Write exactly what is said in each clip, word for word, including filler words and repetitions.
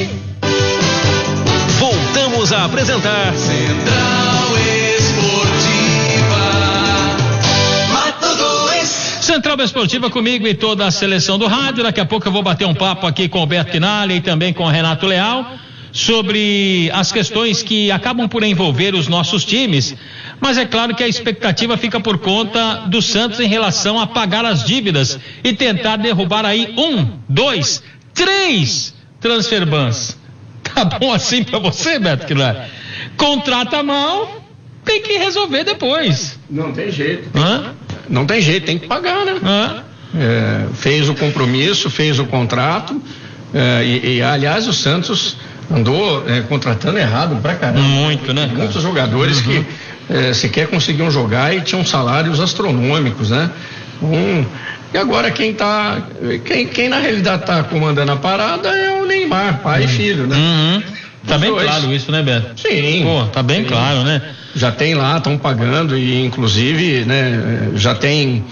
Voltamos a apresentar Central Esportiva Mato Grosso. Central Esportiva comigo e toda a seleção do rádio. Daqui a pouco eu vou bater um papo aqui com o Beto Quinalha e também com o Renato Leal sobre as questões que acabam por envolver os nossos times, mas é claro que a expectativa fica por conta do Santos em relação a pagar as dívidas e tentar derrubar aí um, dois, três transfer bans. Tá bom assim pra você, Beto Quinalha? Contrata mal, tem que resolver depois. Não tem jeito. Hã? Não tem jeito, tem que pagar, né? Hã? É, fez o compromisso, fez o contrato, é, e, e aliás o Santos andou é, contratando errado pra caramba. Muito, né? Muitos jogadores uhum. que é, sequer conseguiam jogar e tinham salários astronômicos, né? Um, e agora quem tá, quem, quem na realidade tá comandando a parada é o Neymar, pai uhum. e filho, né? Uhum. Tá bem dois. claro isso, né, Beto? Sim. Pô, tá bem sim. claro, né? Já tem lá, estão pagando e inclusive, né, já tem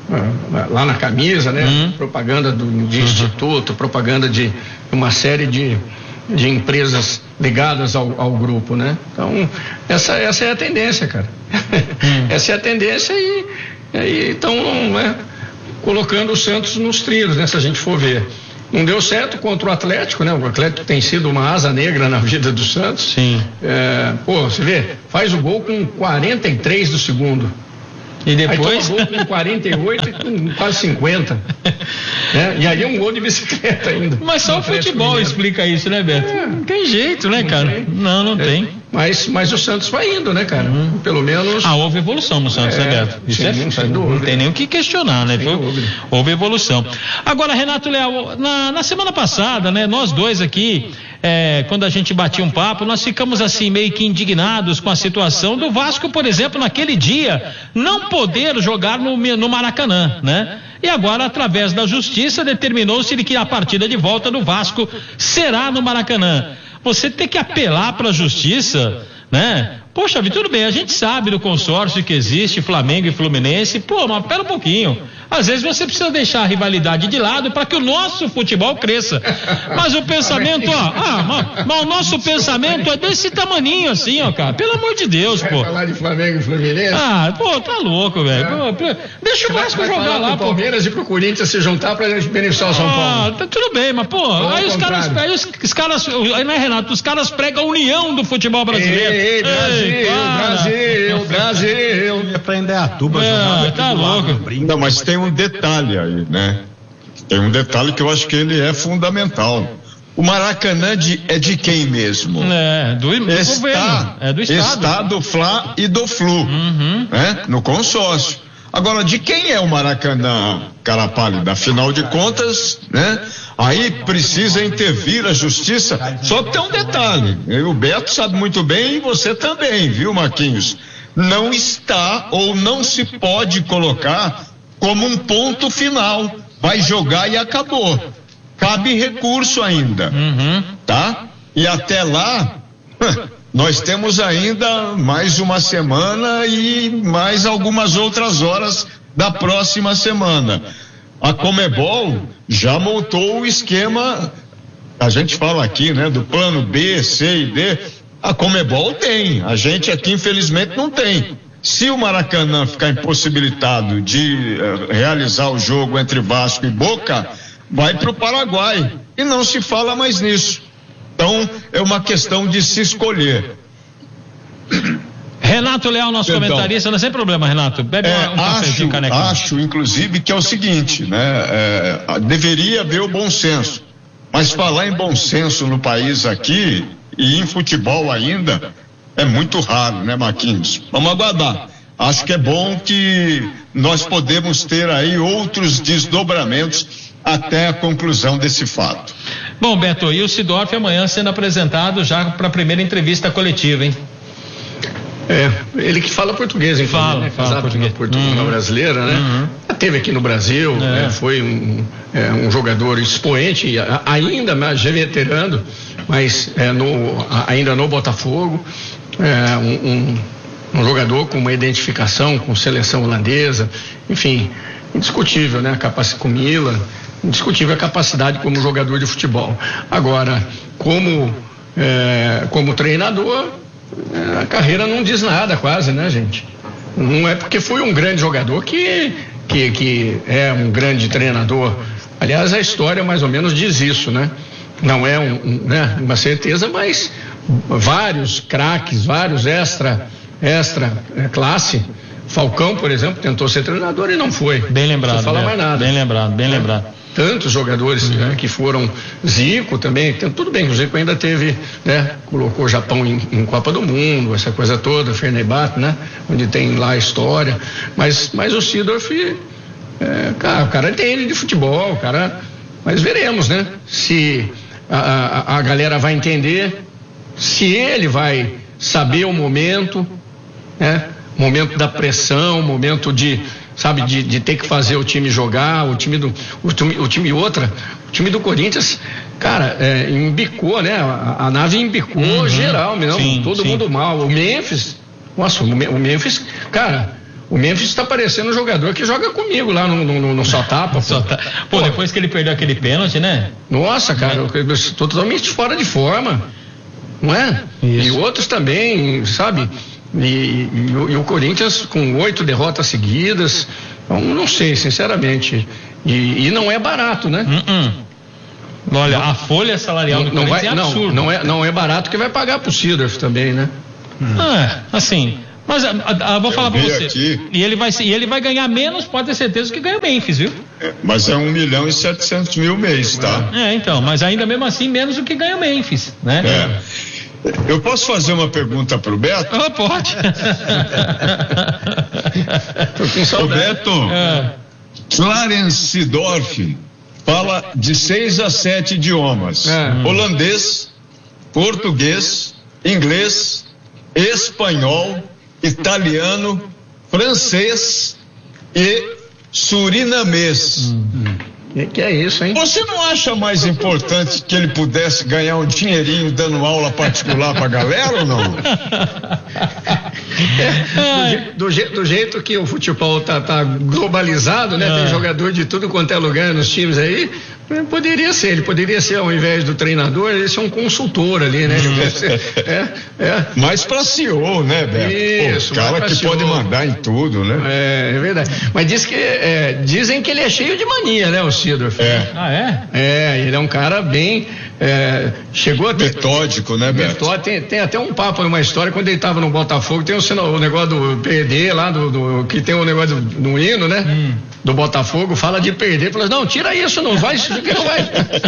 lá na camisa, né, uhum. propaganda do, de uhum. instituto, propaganda de uma série de, de empresas ligadas ao, ao grupo, né? Então, essa, essa é a tendência, cara. Uhum. Essa é a tendência e estão né, colocando o Santos nos trilhos, né, se a gente for ver. Não deu certo contra o Atlético, né? O Atlético tem sido uma asa negra na vida do Santos. Sim. É, pô, você vê, faz o gol com quarenta e três do segundo. E depois? Aí toma gol com quarenta e oito e com quase cinquenta. Né? E aí é um gol de bicicleta ainda. Mas só o futebol explica isso, né, Beto? É, não tem jeito, né, cara? Tem. Não, não é, tem. Mas, mas o Santos vai indo, né, cara? Hum. Pelo menos. Ah, houve evolução no Santos, é, né, Beto? Isso sim, é, não, não tem nem o que questionar, né? Houve evolução. Agora, Renato Leal, na, na semana passada, né, nós dois aqui, é, quando a gente batia um papo, nós ficamos assim meio que indignados com a situação do Vasco, por exemplo, naquele dia, não poder jogar no, no Maracanã, né? E agora, através da justiça, determinou-se que a partida de volta do Vasco será no Maracanã. Você tem que apelar para a justiça, né? Poxa, tudo bem, a gente sabe do consórcio que existe, Flamengo e Fluminense, pô, mas pera um pouquinho. Às vezes você precisa deixar a rivalidade de lado para que o nosso futebol cresça. Mas o pensamento, ó, ah, mas, mas o nosso pensamento é desse tamaninho assim, ó, cara. Pelo amor de Deus, pô. Vai falar de Flamengo e Fluminense? Ah, pô, tá louco, velho. É. Deixa o Vasco vai, vai jogar lá, pô. O Palmeiras e pro Corinthians se juntar pra gente beneficiar o São Paulo. Ah, tá tudo bem, mas pô, Ou aí os caras, aí os, os caras, aí, né, Renato, os caras pregam a união do futebol brasileiro. Ei, ei, Brasil, ei, Brasil, Brasil. É pra Indaiatuba jogar. É, tá louco. Não, mas tem um detalhe aí, né? Tem um detalhe que eu acho que ele é fundamental. O Maracanã de, é de quem mesmo? É, do, do está, governo. É do Estado. Está do Fla e do Flu, uhum. né? No consórcio. Agora, de quem é o Maracanã, cara pálida? Afinal de contas, né? Aí precisa intervir a justiça. Só que tem um detalhe, o Beto sabe muito bem e você também, viu, Marquinhos? Não está ou não se pode colocar como um ponto final. Vai jogar e acabou. Cabe recurso ainda, uhum. tá? E até lá, nós temos ainda mais uma semana e mais algumas outras horas da próxima semana. A Conmebol já montou o esquema, a gente fala aqui, né, do plano B, C e D. A Conmebol tem, a gente aqui infelizmente não tem. Se o Maracanã ficar impossibilitado de uh, realizar o jogo entre Vasco e Boca, vai para o Paraguai e não se fala mais nisso. Então é uma questão de se escolher. Renato Leal, nosso Perdão. comentarista, não é sem problema, Renato. Bebe é, um cafezinho, caneca. Acho, inclusive, que é o seguinte, né? É, deveria haver o bom senso. Mas falar em bom senso no país aqui e em futebol ainda é muito raro, né, Marquinhos? Vamos aguardar. Acho que é bom que nós podemos ter aí outros desdobramentos até a conclusão desse fato. Bom, Beto, e o Sidorf amanhã sendo apresentado já para a primeira entrevista coletiva, hein? É, ele que fala português, hein? Fala, né? fala português. Português uhum. brasileira, né? Uhum. Teve aqui no Brasil, é. né? Foi um, é, um jogador expoente, ainda mais veterano, mas é, no, ainda no Botafogo, é, um, um, um jogador com uma identificação com seleção holandesa, enfim, indiscutível, né? A capacidade com Milan, indiscutível a capacidade como jogador de futebol. Agora, como, é, como treinador, a carreira não diz nada quase, né, gente? Não é porque foi um grande jogador que, que, que é um grande treinador. Aliás, a história mais ou menos diz isso, né? Não é um, um, né, uma certeza, mas vários craques, vários extra, extra é, classe. Falcão, por exemplo, tentou ser treinador e não foi. Bem lembrado. Não fala mais nada. Bem lembrado, bem é. lembrado. Tantos jogadores uhum. né, que foram. Zico também, tudo bem que o Zico ainda teve, né, colocou o Japão em, em Copa do Mundo, essa coisa toda, Fenerbahçe, né, onde tem lá a história, mas, mas o Seedorf, é, cara, o cara entende de futebol, o cara, mas veremos, né, se a, a, a galera vai entender, se ele vai saber o momento, né, momento da pressão, momento de, sabe, de, de ter que fazer o time jogar, o time do, o time, o time outra, o time do Corinthians, cara, é, embicou, né, a, a nave embicou uhum. geral mesmo, sim, todo sim. mundo mal, o Memphis, nossa, o, o Memphis, cara, o Memphis tá parecendo um jogador que joga comigo lá no, no, no Só Tapa. Só tá. Pô, Pô, depois que ele perdeu aquele pênalti, né? Nossa, cara, eu, eu estou totalmente fora de forma, não é? Isso. E outros também, sabe? E, e, e o Corinthians com oito derrotas seguidas, então, não sei, sinceramente. E, e não é barato, né? Uh-uh. Olha, não, a folha salarial não, do Corinthians vai, é absurda. Não, não, é, não é barato que vai pagar pro Seedorf também, né? Hum. Ah, assim. Mas a, a, a, vou falar pra você. Aqui. E ele, vai, e ele vai ganhar menos, pode ter certeza, que ganha o Memphis, viu? É, mas é um milhão e setecentos mil mês, tá? É, então, mas ainda mesmo assim, menos do que ganha o Memphis, né? É. Eu posso fazer uma pergunta pro Beto? Oh, pode. O Beto, é. Clarence Seedorf fala de seis a sete idiomas: é. holandês, português, inglês, espanhol, italiano, francês e surinamês. Hum. Que, que é isso, hein? Você não acha mais importante que ele pudesse ganhar um dinheirinho dando aula particular pra galera ou não? É, do, do, do jeito que o futebol tá, tá globalizado, né? É. Tem jogador de tudo quanto é lugar nos times aí. Poderia ser, ele poderia ser, ao invés do treinador, ele ser um consultor ali, né? Ser, é, é. Mais pra C E O, né, Beto? Isso, o cara que C E O. Pode mandar em tudo, né? É, é verdade. Mas diz que, é, dizem que ele é cheio de mania, né, o Seedorf? É. Ah, é? É, ele é um cara bem, é, chegou a ter... Metódico, né, Beto? Metódico, tem, tem até um papo, uma história, quando ele tava no Botafogo, tem o, o negócio do perder lá, do, do, que tem o negócio do, do hino, né? Hum. Do Botafogo, fala de perder, fala, não, tira isso, não vai, isso que não vai.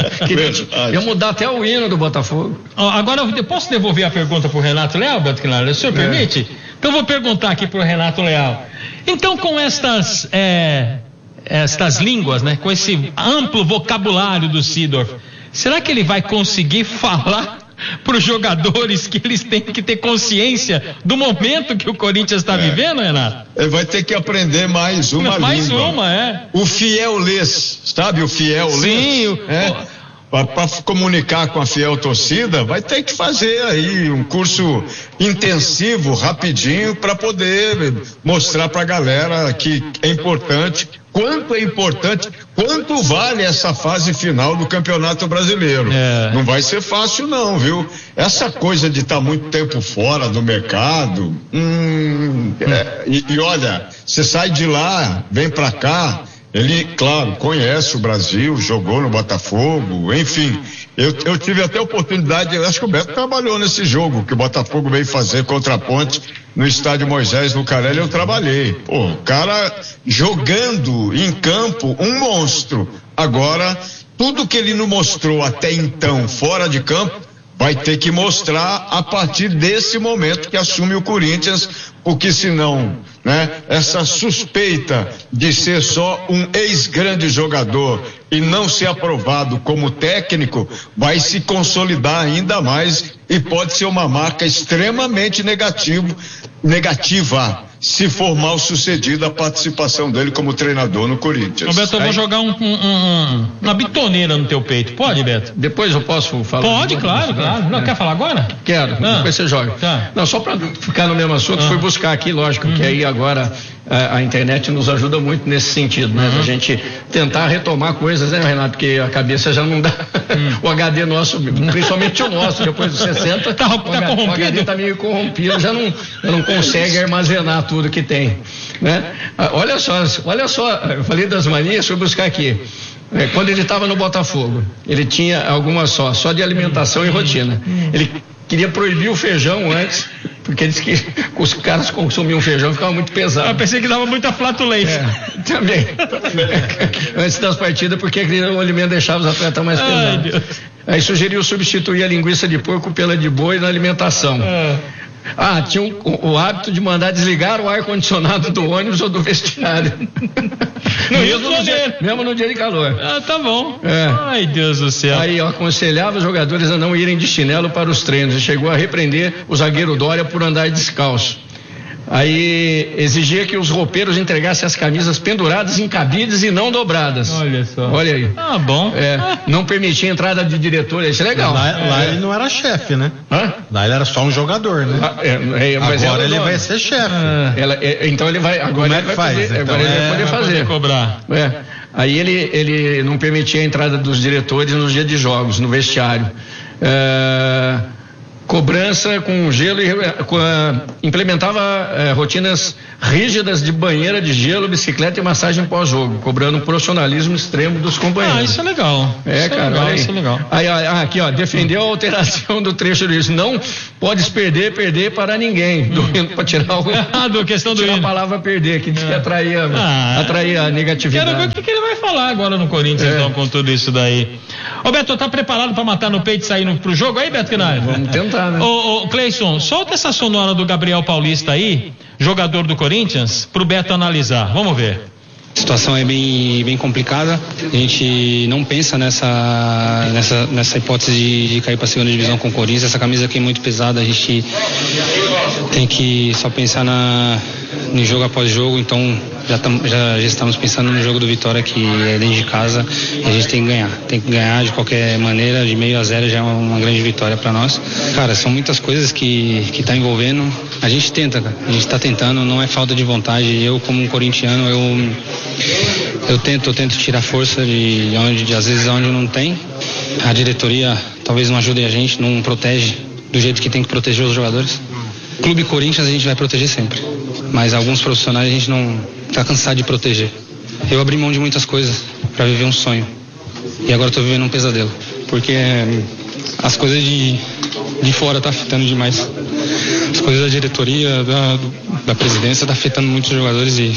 Que, ia mudar até o hino do Botafogo. Agora, eu posso devolver a pergunta pro Renato Leal, Beto Claro? O senhor é. permite? Então, eu vou perguntar aqui pro Renato Leal. Então, com estas, é, estas línguas, né, com esse amplo vocabulário do Seedorf, será que ele vai conseguir falar para os jogadores que eles têm que ter consciência do momento que o Corinthians está é. vivendo, Renato? Ele vai ter que aprender mais uma mais língua. Mais uma, é. O fiel-lês, sabe o fiel-lês? Sim. O... É. Para comunicar com a fiel torcida, vai ter que fazer aí um curso intensivo, rapidinho, para poder mostrar para a galera que é importante, quanto é importante, quanto vale essa fase final do Campeonato Brasileiro. É. Não vai ser fácil não, viu? Essa coisa de estar tá muito tempo fora do mercado, hum, é, e, e olha, você sai de lá, vem para cá. Ele, claro, conhece o Brasil, jogou no Botafogo, enfim. Eu, eu tive até a oportunidade, eu acho que o Beto trabalhou nesse jogo que o Botafogo veio fazer contra a Ponte no estádio Moisés Lucarelli, eu trabalhei. Pô, o cara jogando em campo, um monstro. Agora, tudo que ele não mostrou até então fora de campo, vai ter que mostrar a partir desse momento que assume o Corinthians, porque senão, né, essa suspeita de ser só um ex-grande jogador e não ser aprovado como técnico vai se consolidar ainda mais e pode ser uma marca extremamente negativo, negativa se for mal sucedida a participação dele como treinador no Corinthians. Roberto, eu vou jogar um, um, um, uma bitoneira no teu peito. Pode, Beto? Depois eu posso falar? Pode, claro, claro. Não, é. Quer falar agora? Quero, ah. depois você joga. Tá. Não, só para ficar no mesmo assunto, ah. fui buscar aqui, lógico, uhum. que aí agora a, a internet nos ajuda muito nesse sentido, né? Uhum. A gente tentar retomar coisas, né, Renato? Porque a cabeça já não dá. Uhum. O H D nosso, principalmente o nosso, depois dos sessenta, tá, tá o, H, corrompido. o H D tá meio corrompido, já não, já não consegue armazenar tudo que tem, né? Olha só, olha só, eu falei das manias, deixa eu buscar aqui. É, quando ele estava no Botafogo, ele tinha algumas só, só de alimentação e rotina. Ele queria proibir o feijão antes, porque ele disse que os caras consumiam feijão, ficava muito pesado. Eu pensei que dava muita flatulência. É, também. Antes das partidas, porque o alimento deixava os atletas mais pesados. Aí sugeriu substituir a linguiça de porco pela de boi na alimentação. É. Ah, tinha um, o, o hábito de mandar desligar o ar-condicionado do ônibus ou do vestiário. No mesmo, no dia, mesmo no dia de calor. Ah, tá bom. É. Ai, Deus do céu. Aí, ó, aconselhava os jogadores a não irem de chinelo para os treinos e chegou a repreender o zagueiro Dória por andar descalço. Aí exigia que os roupeiros entregassem as camisas penduradas em cabides e não dobradas. Olha só. Olha aí. Ah, bom. É, ah. Não permitia entrada de diretor, isso é legal. Lá, é. lá ele não era chefe, né? Hã? Lá ele era só um jogador, né? Ah, é, é, mas agora ele vai ser chefe. Ah. Ela, é, então ele vai. Agora Como ele é que vai faz? poder, Então, agora ele é, vai poder vai fazer. Poder cobrar. É. Aí ele, ele não permitia a entrada dos diretores nos dias de jogos, no vestiário. É, cobrança com gelo e com a, implementava é, rotinas rígidas de banheira de gelo, bicicleta e massagem pós-jogo, cobrando um profissionalismo extremo dos companheiros. Ah, isso é legal. É, isso cara, é legal, aí. isso é legal. Aí, ah, aqui, ó, defendeu a alteração do trecho disso. Não podes perder, perder para ninguém. Do hino para tirar o. Ah, do questão do tirar hino. a palavra perder, que diz que É. atraía, Ah, atraía a negatividade. Quero ver o que, que ele vai falar agora no Corinthians, É. então, com tudo isso daí. Ô, Beto, tá preparado pra matar no peito e sair no, pro jogo aí, Beto Quinalha? Vamos tentar, né? Ô, ô, Cleison, solta essa sonora do Gabriel Paulista aí, jogador do Corinthians, pro Beto analisar. Vamos ver. A situação é bem, bem complicada. A gente não pensa nessa, nessa, nessa hipótese de, de cair para a segunda divisão com o Corinthians. Essa camisa aqui é muito pesada. A gente tem que só pensar na, no jogo após jogo. Então já, tam, já, já estamos pensando no jogo do Vitória, que é dentro de casa. E a gente tem que ganhar. Tem que ganhar de qualquer maneira. De meio a zero já é uma, uma grande vitória para nós. Cara, são muitas coisas que que tá envolvendo. A gente tenta, cara. A gente está tentando. Não é falta de vontade. Eu, como um corintiano, eu Eu tento, eu tento tirar força de onde, de, às vezes onde não tem. A diretoria talvez não ajude a gente, não protege do jeito que tem que proteger os jogadores. Clube Corinthians a gente vai proteger sempre, mas alguns profissionais a gente não está cansado de proteger. Eu abri mão de muitas coisas para viver um sonho e agora estou vivendo um pesadelo, porque as coisas de, de fora tá afetando demais. As coisas da diretoria, da, da presidência tá afetando muitos jogadores e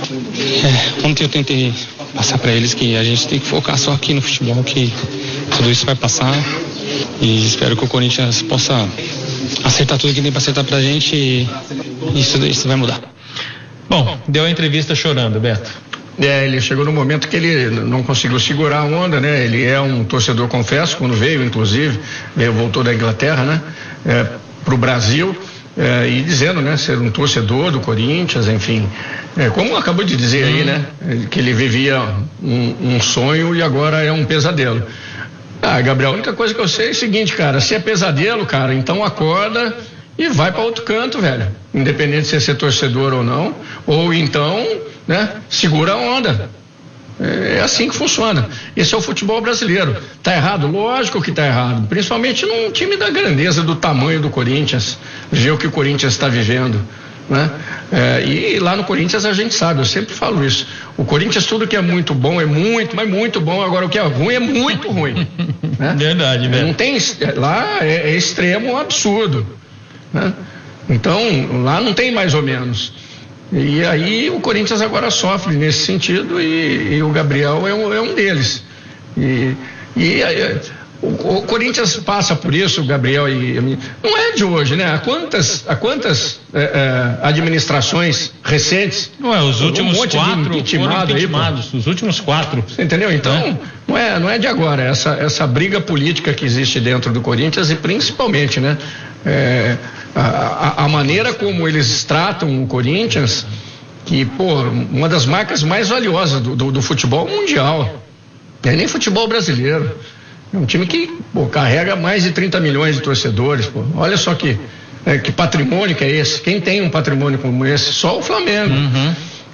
é, ontem eu tentei passar para eles que a gente tem que focar só aqui no futebol, que tudo isso vai passar e espero que o Corinthians possa acertar tudo que tem para acertar pra gente e isso, isso vai mudar. Bom, deu a entrevista chorando, Beto. É, ele chegou no momento que ele não conseguiu segurar a onda, né? Ele é um torcedor, confesso, quando veio, inclusive, veio, voltou da Inglaterra, né? É, pro Brasil, é, e dizendo, né? Ser um torcedor do Corinthians, enfim. É, como acabou de dizer aí, né? Que ele vivia um, um sonho e agora é um pesadelo. Ah, Gabriel, a única coisa que eu sei é o seguinte, cara, se é pesadelo, cara, então acorda e vai para outro canto, velho. Independente se é ser torcedor ou não, ou então, né, segura a onda. É assim que funciona. Esse é o futebol brasileiro. Tá errado? Lógico que tá errado. Principalmente num time da grandeza, do tamanho do Corinthians. Ver o que o Corinthians está vivendo, né? É, e lá no Corinthians a gente sabe, eu sempre falo isso. O Corinthians, tudo que é muito bom é muito, mas muito bom. Agora o que é ruim é muito ruim. Né? Verdade, velho. Não tem, lá é, é extremo, um absurdo. Né? Então, lá não tem mais ou menos. E aí o Corinthians agora sofre nesse sentido e, e o Gabriel é um, é um deles. E, e é, o, o Corinthians passa por isso, o Gabriel, e não é de hoje, né? Há quantas, há quantas é, é, administrações recentes? Não é, os últimos um monte quatro de impeachment foram aí, impeachmados, os últimos quatro. Você entendeu? Então, é. Não, é, não é de agora, essa, essa briga política que existe dentro do Corinthians e principalmente, né? É, a, a, a maneira como eles tratam o Corinthians, que, pô, uma das marcas mais valiosas do, do, do futebol mundial, não é nem futebol brasileiro, é um time que, pô, carrega mais de trinta milhões de torcedores, pô. Olha só que, é, que patrimônio que é esse, quem tem um patrimônio como esse? Só o Flamengo. Uhum.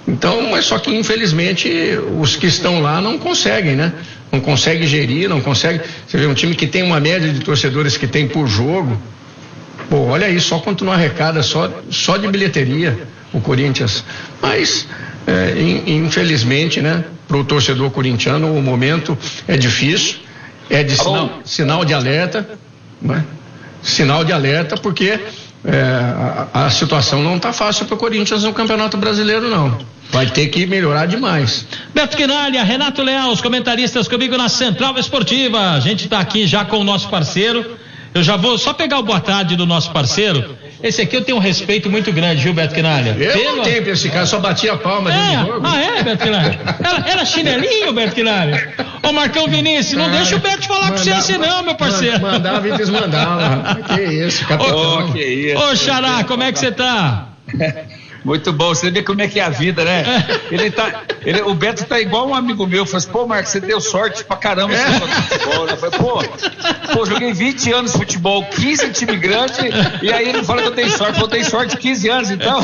Então, mas só que infelizmente os que estão lá não conseguem, né? Não conseguem gerir, não conseguem. Você vê um time que tem uma média de torcedores que tem por jogo. Pô, olha aí, só quanto não arrecada, só, só de bilheteria o Corinthians. Mas, é, in, infelizmente, né? Para o torcedor corintiano o momento é difícil, é de sinal, sinal de alerta, né? Sinal de alerta porque é, a, a situação não está fácil para o Corinthians no Campeonato Brasileiro, não. Vai ter que melhorar demais. Beto Quinalha, Renato Leal, os comentaristas comigo na Central Esportiva. A gente está aqui já com o nosso parceiro. Eu já vou só pegar o boa tarde do nosso parceiro. Esse aqui eu tenho um respeito muito grande, viu, Beto Quinalha? Eu Pelo... não tenho pra esse cara, só batia a palma é, dentro do jogo. Ah, é, Beto Quinalha? Era, era chinelinho, Beto Quinalha? Ô, Marcão Vinícius, não ah, deixa o Beto falar com você assim não, meu parceiro. Mandava e desmandava. Que isso, capitão. Ô, que isso. Ô, Xará, como é que você tá? Muito bom, você vê como é que é a vida, né? Ele tá, ele, o Beto tá igual um amigo meu, falou assim, pô, Marcos, você deu sorte pra caramba é. no futebol, né? Eu falei, pô, pô, joguei vinte anos de futebol, quinze em time grande, e aí ele fala que eu tenho sorte, eu tenho sorte de quinze anos, então.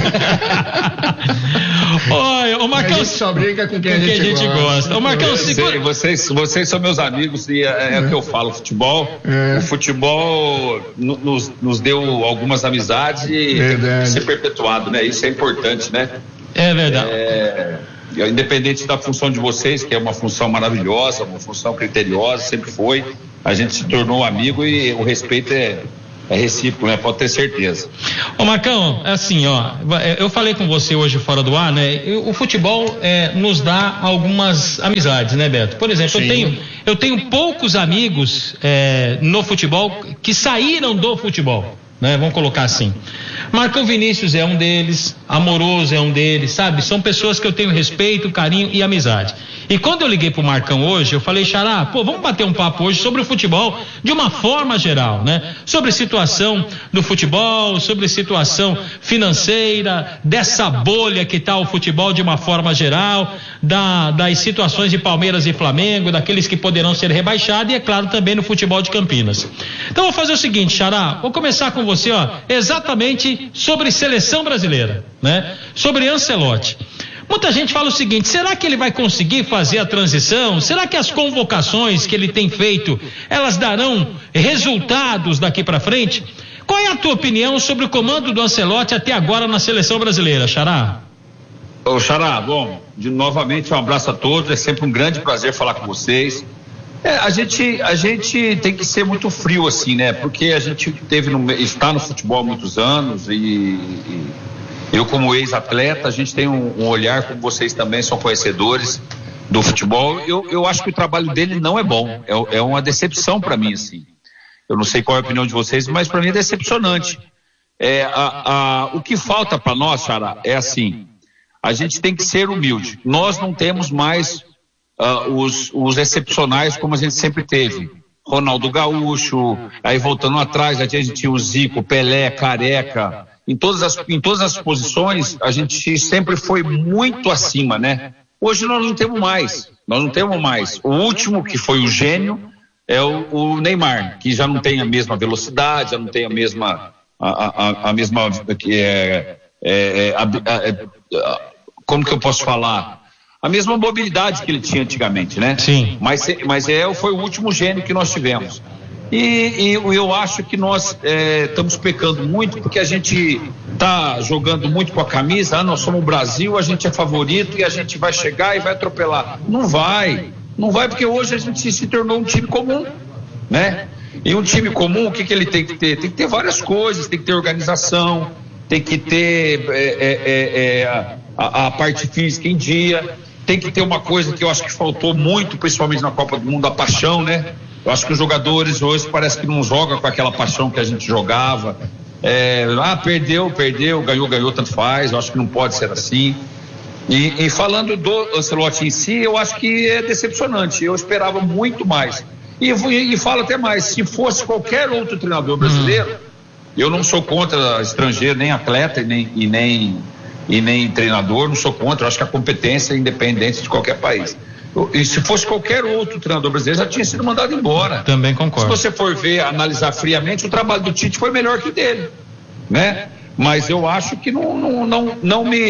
Oi, o Marcão. A gente só brinca com quem, com a, gente quem a gente gosta. gosta. O Marcão, segura... vocês, vocês são meus amigos e é, é, é o que eu falo, futebol. É. O futebol nos, nos deu algumas amizades e Verdade. tem que ser perpetuado, né? Isso é importante, né? É verdade. É, independente da função de vocês, que é uma função maravilhosa, uma função criteriosa, sempre foi, a gente se tornou amigo e o respeito é, é recíproco, né? Pode ter certeza. Ô Marcão, assim, ó, eu falei com você hoje fora do ar, né? O futebol é, nos dá algumas amizades, né, Beto? Por exemplo, eu tenho, eu tenho poucos amigos é, no futebol que saíram do futebol. Né? Vamos colocar assim. Marcão Vinícius é um deles, Amoroso é um deles, sabe? São pessoas que eu tenho respeito, carinho e amizade. E quando eu liguei pro Marcão hoje, eu falei, Xará, pô, vamos bater um papo hoje sobre o futebol de uma forma geral, né? Sobre situação do futebol, sobre situação financeira, dessa bolha que tá o futebol de uma forma geral, da, das situações de Palmeiras e Flamengo, daqueles que poderão ser rebaixados e, é claro, também no futebol de Campinas. Então, vou fazer o seguinte, Xará, vou começar com você, ó, exatamente sobre seleção brasileira, né? Sobre Ancelotti. Muita gente fala o seguinte, será que ele vai conseguir fazer a transição? Será que as convocações que ele tem feito, elas darão resultados daqui para frente? Qual é a tua opinião sobre o comando do Ancelotti até agora na seleção brasileira, Xará? Ô Xará, bom, de novamente um abraço a todos, é sempre um grande prazer falar com vocês. É, a gente, a gente tem que ser muito frio assim, né? Porque a gente teve no, está no futebol há muitos anos e, e eu como ex-atleta, a gente tem um, um olhar, como vocês também são conhecedores do futebol, eu, eu acho que o trabalho dele não é bom, é, é uma decepção para mim, assim. Eu não sei qual é a opinião de vocês, mas para mim é decepcionante. É, a, a, o que falta para nós, Xará, é assim, a gente tem que ser humilde. Nós não temos mais uh, os, os excepcionais como a gente sempre teve. Ronaldo Gaúcho, aí voltando atrás, a gente tinha o Zico, Pelé, Careca. Em todas as, em todas as posições, a gente sempre foi muito acima, né? Hoje nós não temos mais, nós não temos mais. O último que foi o gênio é o, o Neymar, que já não tem a mesma velocidade, já não tem a mesma, a, a, a mesma, que é, é, a, a, a, como que eu posso falar? A mesma mobilidade que ele tinha antigamente, né? Sim. Mas, mas é, foi o último gênio que nós tivemos. E, e eu acho que nós é, estamos pecando muito porque a gente está jogando muito com a camisa, ah, nós somos o Brasil, a gente é favorito e a gente vai chegar e vai atropelar. Não vai, não vai porque hoje a gente se tornou um time comum, né? E um time comum, o que, que ele tem que ter? Tem que ter várias coisas, tem que ter organização, tem que ter é, é, é, a, a parte física em dia, tem que ter uma coisa que eu acho que faltou muito, principalmente na Copa do Mundo, a paixão, né? Eu acho que os jogadores hoje parece que não jogam com aquela paixão que a gente jogava. É, ah, perdeu, perdeu, ganhou, ganhou, tanto faz. Eu acho que não pode ser assim. E, e falando do Ancelotti em si, eu acho que é decepcionante. Eu esperava muito mais. E, e, e falo até mais, se fosse qualquer outro treinador brasileiro, eu não sou contra estrangeiro, nem atleta e nem, e nem, e nem treinador, não sou contra. Eu acho que a competência é independente de qualquer país. E se fosse qualquer outro treinador brasileiro, já tinha sido mandado embora. Também concordo. Se você for ver, analisar friamente, o trabalho do Tite foi melhor que o dele, né? Mas eu acho que não, não, não, não me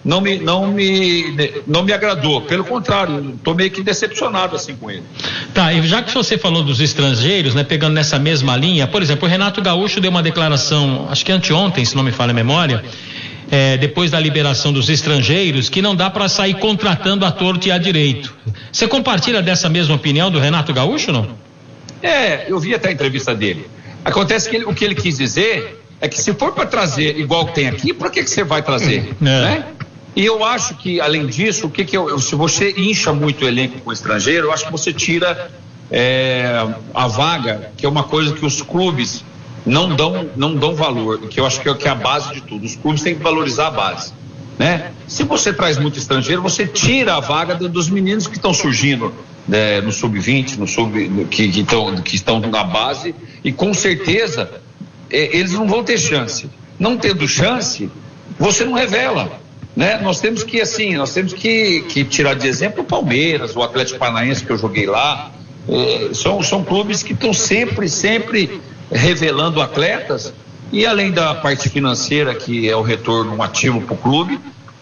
não me, não me, não me agradou. Pelo contrário, estou meio que decepcionado assim com ele. Tá, e já que você falou dos estrangeiros, né, pegando nessa mesma linha, por exemplo, o Renato Gaúcho deu uma declaração, acho que anteontem, se não me falha a memória, é, depois da liberação dos estrangeiros, que não dá para sair contratando à torto e à direito. Você compartilha dessa mesma opinião do Renato Gaúcho, não? É, eu vi até a entrevista dele. Acontece que ele, o que ele quis dizer é que se for para trazer igual que tem aqui, para que, que você vai trazer? É. Né? E eu acho que, além disso, o que que eu, se você incha muito o elenco com o estrangeiro, eu acho que você tira é, a vaga, que é uma coisa que os clubes não dão, não dão valor, que eu acho que é, que é a base de tudo. Os clubes têm que valorizar a base, né? Se você traz muito estrangeiro, você tira a vaga do, dos meninos que estão surgindo né, no sub vinte, no sub, que, que, tão, que estão na base, e com certeza é, eles não vão ter chance. Não tendo chance, você não revela. Né? Nós temos que, assim, nós temos que, que tirar de exemplo o Palmeiras, o Atlético Paranaense que eu joguei lá, eh, são, são clubes que estão sempre, sempre revelando atletas, e além da parte financeira, que é o retorno um ativo para o clube,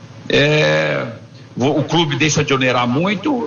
é, o clube deixa de onerar muito,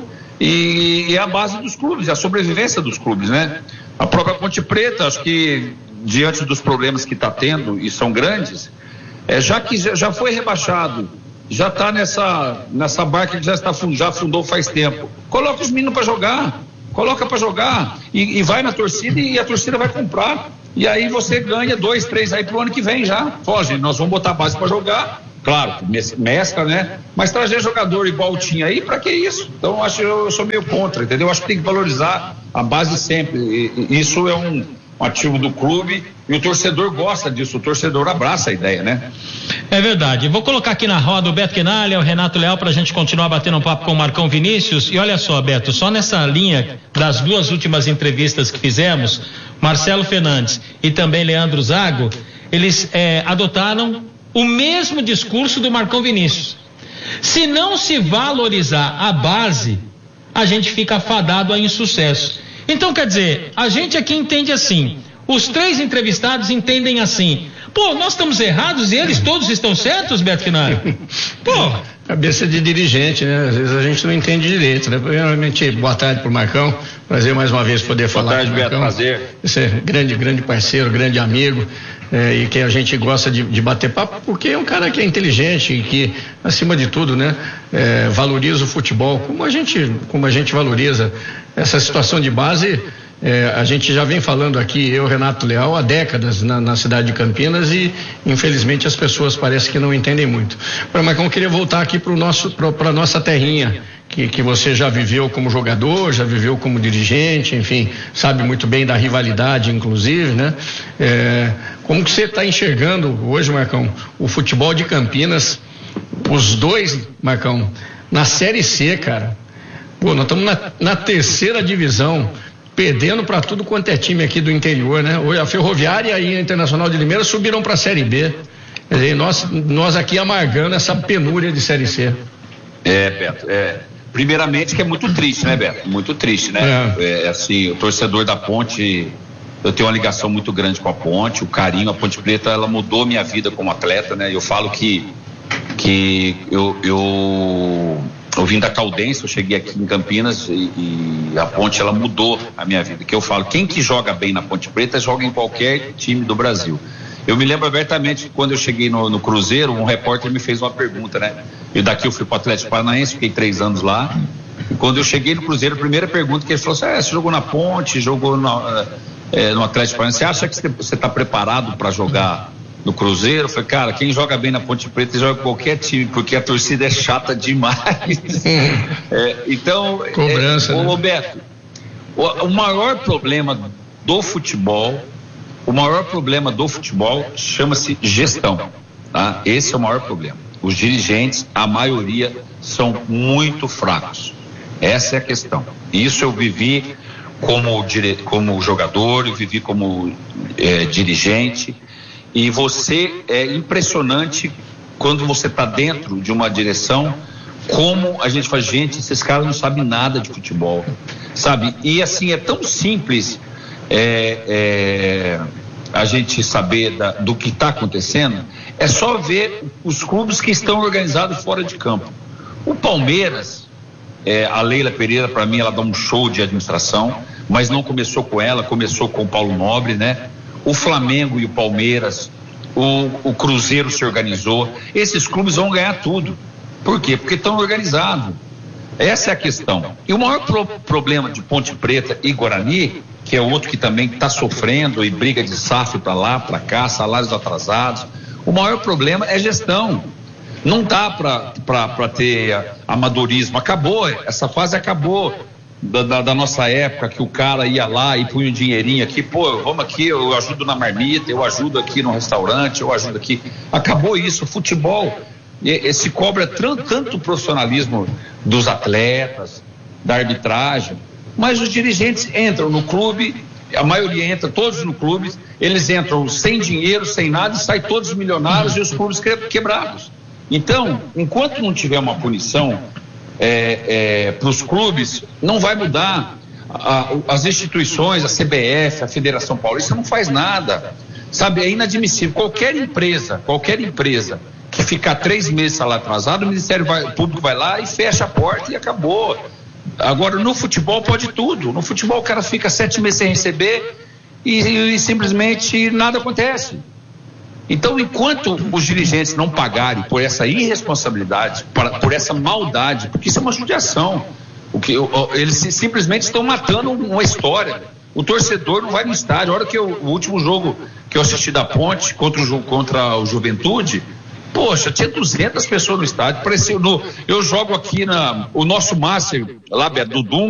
e, e é a base dos clubes, é a sobrevivência dos clubes, né? A própria Ponte Preta, acho que diante dos problemas que está tendo, e são grandes, é, já que já, já foi rebaixado, já está nessa, nessa barca que já, está, já afundou faz tempo. Coloca os meninos para jogar, coloca para jogar e, e vai na torcida e a torcida vai comprar. E aí você ganha dois, três aí pro ano que vem já. Pô, gente, nós vamos botar a base para jogar, claro, mescla, né? Mas trazer jogador igual tinha aí, para que isso? Então acho que eu, eu sou meio contra, entendeu? Acho que tem que valorizar a base sempre. E, e isso é um, um ativo do clube e o torcedor gosta disso, o torcedor abraça a ideia, né? É verdade. Vou colocar aqui na roda o Beto Quinalha, o Renato Leal, para a gente continuar batendo um papo com o Marcão Vinícius. E olha só, Beto, só nessa linha das duas últimas entrevistas que fizemos, Marcelo Fernandes e também Leandro Zago, eles é, adotaram o mesmo discurso do Marcão Vinícius. Se não se valorizar a base, a gente fica fadado a insucesso. Então, quer dizer, a gente aqui entende assim, os três entrevistados entendem assim. Pô, nós estamos errados e eles todos estão certos, Beto Quinalha? Pô. Cabeça de dirigente, né? Às vezes a gente não entende direito, né? Primeiramente, boa tarde pro Marcão. Prazer mais uma vez poder falar. Boa tarde, Beto, prazer. Esse é grande, grande parceiro, grande amigo, é, e que a gente gosta de, de bater papo, porque é um cara que é inteligente e que, acima de tudo, né? É, valoriza o futebol, como a gente, como a gente valoriza essa situação de base. É, a gente já vem falando aqui, eu, Renato Leal, há décadas na, na cidade de Campinas e infelizmente as pessoas parecem que não entendem muito. Mas, Marcão, eu queria voltar aqui para nosso, para nossa terrinha, que, que você já viveu como jogador, já viveu como dirigente, enfim, sabe muito bem da rivalidade, inclusive, né? É, como que você está enxergando hoje, Marcão, o futebol de Campinas, os dois, Marcão, na Série C, cara? Pô, nós estamos na, na terceira divisão, perdendo para tudo quanto é time aqui do interior, né? Hoje a Ferroviária e a Internacional de Limeira subiram para a Série B. Quer dizer, nós, nós aqui amargando essa penúria de Série C. É, Beto, é, primeiramente que é muito triste, né, Beto? Muito triste, né? É. É, assim, o torcedor da Ponte, eu tenho uma ligação muito grande com a Ponte, o carinho, a Ponte Preta, ela mudou minha vida como atleta, né? Eu falo que, que eu... eu Eu vim da Caldense, eu cheguei aqui em Campinas e, e a Ponte, ela mudou a minha vida. Que eu falo, quem que joga bem na Ponte Preta, joga em qualquer time do Brasil. Eu me lembro abertamente que quando eu cheguei no, no Cruzeiro, um repórter me fez uma pergunta, né? E daqui eu fui para o Atlético Paranaense, fiquei três anos lá. E quando eu cheguei no Cruzeiro, a primeira pergunta que ele falou assim, ah, você jogou na Ponte, jogou na, é, no Atlético Paranaense, você acha que você está preparado para jogar no Cruzeiro? Eu falei, cara, quem joga bem na Ponte Preta joga qualquer time, porque a torcida é chata demais. é, então, cobrança, é, né? Ô Roberto, o, o maior problema do futebol, o maior problema do futebol chama-se gestão, tá? Esse é o maior problema. Os dirigentes, a maioria, são muito fracos. Essa é a questão. Isso eu vivi como, dire... como jogador, eu vivi como é, dirigente. E você, é impressionante quando você está dentro de uma direção, como a gente faz, gente, esses caras não sabem nada de futebol, sabe? E assim, é tão simples é, é, a gente saber da, do que está acontecendo, é só ver os clubes que estão organizados fora de campo. O Palmeiras, é, a Leila Pereira, para mim, ela dá um show de administração, mas não começou com ela, começou com o Paulo Nobre, né? O Flamengo e o Palmeiras, o, o Cruzeiro se organizou. Esses clubes vão ganhar tudo. Por quê? Porque estão organizados. Essa é a questão. E o maior pro, problema de Ponte Preta e Guarani, que é outro que também está sofrendo e briga de S A F para lá, para cá, salários atrasados, o maior problema é gestão. Não dá para ter amadorismo. Acabou, essa fase acabou. Da, da, da nossa época, que o cara ia lá e punha um dinheirinho aqui, pô, vamos aqui, eu ajudo na marmita, eu ajudo aqui no restaurante, eu ajudo aqui. Acabou isso. O futebol e, e se cobra tr- tanto o profissionalismo dos atletas, da arbitragem, mas os dirigentes entram no clube, a maioria entra, todos no clube, eles entram sem dinheiro, sem nada, e saem todos milionários e os clubes que, quebrados. Então, enquanto não tiver uma punição É, é, para os clubes, não vai mudar. A, a, as instituições, a C B F, a Federação Paulista não faz nada, sabe? É inadmissível. Qualquer empresa, qualquer empresa que ficar três meses salário atrasado, o Ministério vai, Público vai lá e fecha a porta e acabou. Agora, no futebol pode tudo. No futebol o cara fica sete meses sem receber e, e, e simplesmente nada acontece. Então, enquanto os dirigentes não pagarem por essa irresponsabilidade, por, por essa maldade, porque isso é uma judiação, o que, o, eles simplesmente estão matando uma história. O torcedor não vai no estádio. A hora que eu, o último jogo que eu assisti da Ponte contra o, contra o Juventude, poxa, tinha duzentas pessoas no estádio. Parecia, no, eu jogo aqui na o nosso Master, lá do Dum,